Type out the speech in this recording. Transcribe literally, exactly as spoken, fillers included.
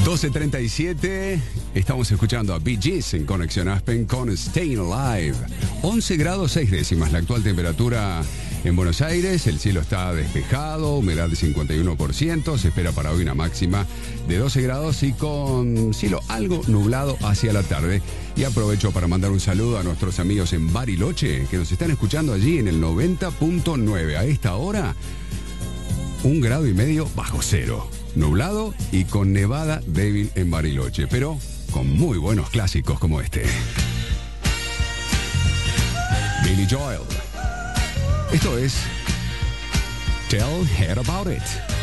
doce treinta y siete, estamos escuchando a Bee Gees en Conexión Aspen con Staying Alive. once grados seis décimas la actual temperatura en Buenos Aires. El cielo está despejado, humedad de cincuenta y uno por ciento. Se espera para hoy una máxima de doce grados y con cielo algo nublado hacia la tarde. Y aprovecho para mandar un saludo a nuestros amigos en Bariloche que nos están escuchando allí en el noventa punto nueve. A esta hora, un grado y medio bajo cero. Nublado y con nevada débil en Bariloche, pero con muy buenos clásicos como este. Billy Joel. Esto es Tell Her About It.